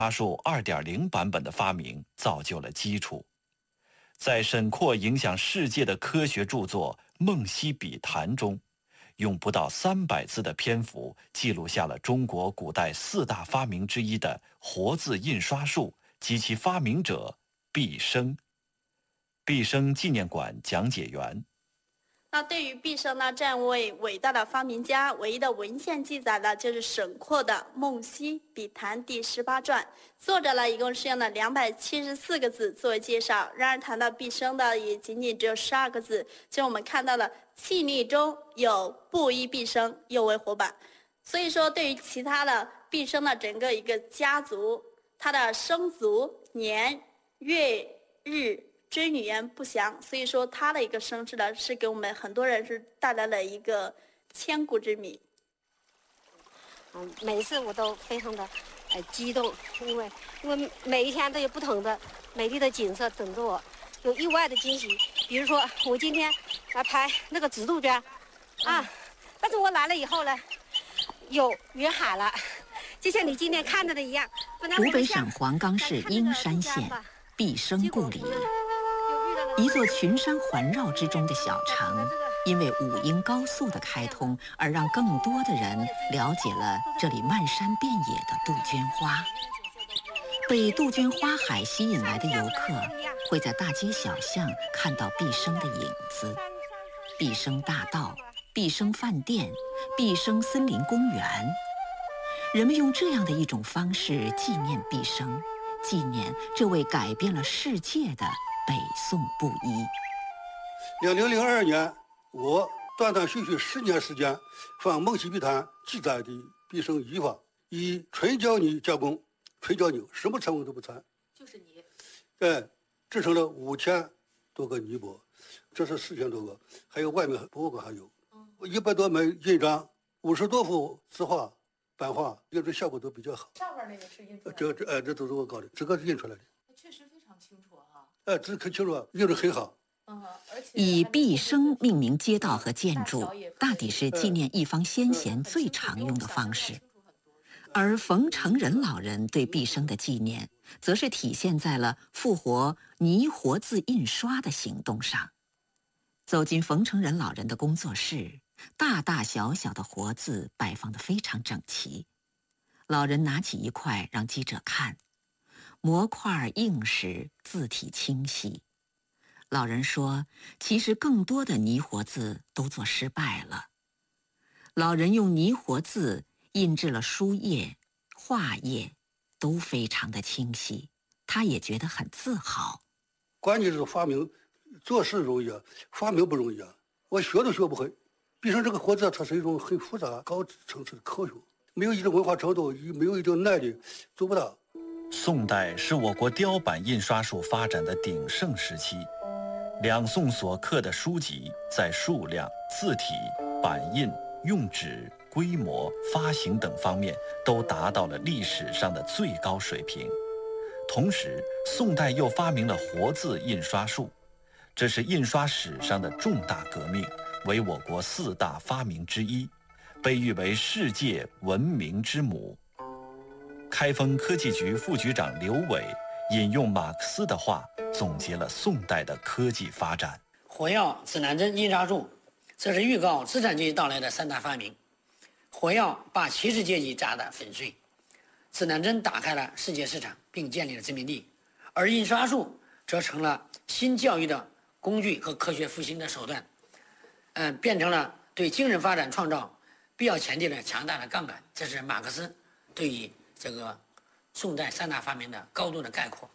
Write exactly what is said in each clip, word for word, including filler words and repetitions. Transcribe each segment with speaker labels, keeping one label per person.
Speaker 1: 发数 二点零 版本的发明造就了基础。在沈括影响世界的科学著作《梦溪笔谈》中，用不到三百字的篇幅记录下了中国古代四大发明之一的活字印刷术及其发明者毕生。毕生纪念馆讲解员。
Speaker 2: 那对于毕生呢这样一位伟大的发明家，唯一的文献记载呢，就是沈括的《梦溪笔谈》第十八传，作者呢一共是用了两百七十四个字作为介绍。然而谈到毕生的也仅仅只有十二个字，就我们看到了气力中有布衣毕生又为活版。所以说，对于其他的毕生的整个一个家族，他的生卒年月日真语言不详，所以说他的一个身世呢，是给我们很多人是带来了一个千古之谜。
Speaker 3: 嗯，每一次我都非常的呃激动，因为因为每一天都有不同的美丽的景色等着我，有意外的惊喜。比如说我今天来拍那个紫杜鹃啊，但是我来了以后呢，有云海了，就像你今天看到的一样。
Speaker 4: 湖北省黄冈市英山县毕生故里，一座群山环绕之中的小城，因为武英高速的开通，而让更多的人了解了这里漫山遍野的杜鹃花。被杜鹃花海吸引来的游客，会在大街小巷看到毕生的影子。毕生大道、毕生饭店、毕生森林公园，人们用这样的一种方式纪念毕生，纪念这位改变了世界的北宋布衣。
Speaker 5: 两零零二年，我断断续续十年时间，放《梦溪笔谈》记载的毕生语法，以纯胶泥加工，纯胶泥什么成分都不掺，
Speaker 6: 就是泥。
Speaker 5: 对，制成了五千多个泥帛，这是四千多个，还有外面博物馆还有，一百多枚印章，五十多幅字画、版画，印制效果都比较好。
Speaker 6: 上面那个是印出来的，
Speaker 5: 这这哎，这都是我搞的，这个是印出来的。
Speaker 6: 确实非常清楚哈。
Speaker 5: 哎，这可清楚啊，印的很好。
Speaker 6: 嗯，而且
Speaker 4: 以毕生命名街道和建筑，大抵是纪念一方先贤最常用的方式。而冯承仁老人对毕生的纪念，则是体现在了复活泥活字印刷的行动上。走进冯承仁老人的工作室，大大小小的活字摆放得非常整齐。老人拿起一块让记者看，模块硬实，字体清晰。老人说，其实更多的泥活字都做失败了。老人用泥活字印制了书页、画页，都非常的清晰，他也觉得很自豪。
Speaker 5: 关键是发明，做事容易啊，发明不容易啊。我学都学不会。毕生这个活字，它是一种很复杂、高层次的科学，没有一定文化程度，没有一定耐力，做不到。
Speaker 1: 宋代是我国雕版印刷术发展的鼎盛时期，两宋所刻的书籍在数量、字体、版印、用纸、规模、发行等方面都达到了历史上的最高水平。同时，宋代又发明了活字印刷术，这是印刷史上的重大革命，为我国四大发明之一，被誉为世界文明之母。开封科技局副局长刘伟引用马克思的话，总结了宋代的科技发展。
Speaker 7: 火药、指南针、印刷术，这是预告资产阶级到来的三大发明。火药把骑士阶级炸得粉碎，指南针打开了世界市场，并建立了殖民地，而印刷术则成了新教育的工具和科学复兴的手段，嗯、呃，变成了对精神发展创造必要前提的强大的杠杆。这是马克思对于这个宋代三大发明的高度的概括。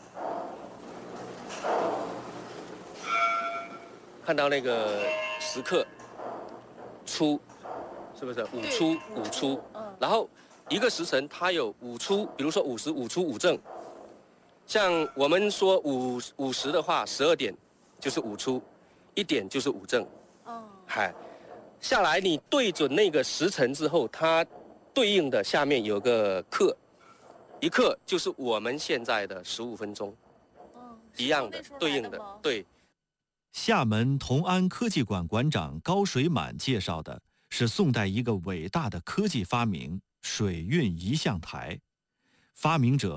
Speaker 8: 看到那个时刻初，是不是五初五初？然后一个时辰它有五初，比如说午时、午初、午正。像我们说午午时的话，十二点就是午初，一点就是午正。哦，嗨，下来你对准那个时辰之后，它对应的下面有个刻，一刻就是我们现在的十五分钟，哦，一样的对应的对。
Speaker 1: 厦门同安科技馆馆长高水满介绍的是宋代一个伟大的科技发明——水运仪象台，发明者